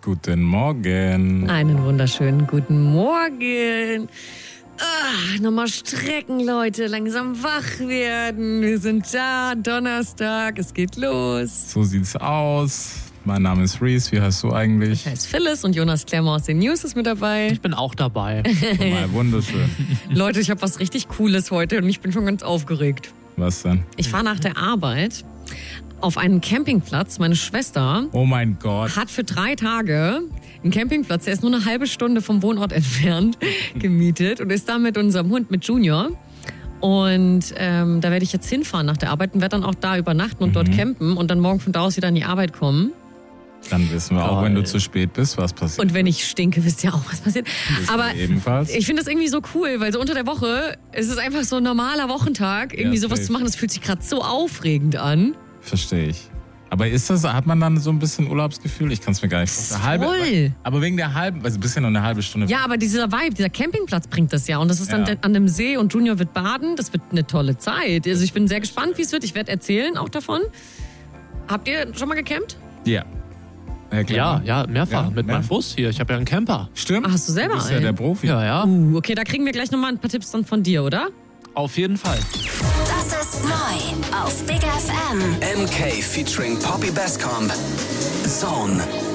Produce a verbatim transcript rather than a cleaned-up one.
Guten Morgen. Einen wunderschönen guten Morgen. Ah, nochmal strecken, Leute. Langsam wach werden. Wir sind da. Donnerstag. Es geht los. So sieht's aus. Mein Name ist Reese. Wie heißt du eigentlich? Ich heiße Phyllis und Jonas Klemmer aus den News ist mit dabei. Ich bin auch dabei. Mal wunderschön. Leute, ich habe was richtig Cooles heute und ich bin schon ganz aufgeregt. Was denn? Ich fahre nach der Arbeit auf einen Campingplatz. Meine Schwester Oh mein Gott. hat für drei Tage einen Campingplatz, der ist nur eine halbe Stunde vom Wohnort entfernt, gemietet und ist da mit unserem Hund, mit Junior. Und ähm, da werde ich jetzt hinfahren nach der Arbeit und werde dann auch da übernachten und mhm. dort campen und dann morgen von da aus wieder in die Arbeit kommen. Dann wissen wir Geil. auch, wenn du zu spät bist, was passiert. Und wenn ich stinke, wisst ihr auch, was passiert. Wissen Aber wir ebenfalls. ich finde das irgendwie so cool, weil so unter der Woche ist es einfach so ein normaler Wochentag, irgendwie Ja, sowas safe. zu machen, das fühlt sich gerade so aufregend Verstehe ich. Aber ist das, hat man dann so ein bisschen Urlaubsgefühl? Ich kann es mir gar nicht vorstellen. Halbe, Voll. aber wegen der halben, also ein bisschen noch eine halbe Stunde. an. Ja, aber dieser Vibe, dieser Campingplatz bringt das ja. Und das ist dann Ja. an dem See und Junior wird baden. Das wird eine tolle Zeit. Also ich bin sehr gespannt, wie es wird. Ich werde erzählen auch davon. Habt ihr schon mal gecampt? Ja. Herr Ja, Klemmer? ja, mehrfach. Ja, mit mehrfach. meinem Bus hier. Ich habe ja einen Camper. Stimmt. Ach, hast du selber Du bist ja einen? der Profi. Ja, ja. Uh, okay, da kriegen wir gleich nochmal ein paar Tipps dann von dir, oder? Auf jeden Fall. Das ist neu auf Big F M. M K featuring Poppy Bascomb. Zone.